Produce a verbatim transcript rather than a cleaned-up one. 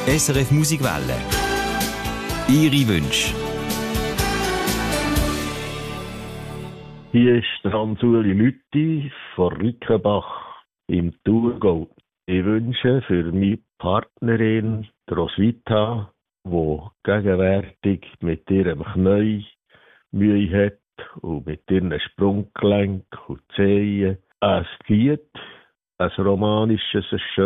S R F Musikwelle. Ihre Wünsche. Hier ist der Hans-Uli Lütti von Rickenbach im Thurgau. Ich wünsche für meine Partnerin, die Roswitha, die gegenwärtig mit ihrem Knie Mühe hat und mit ihren Sprunggelenk und Zehen, ein Lied, ein romanisches, ein schönes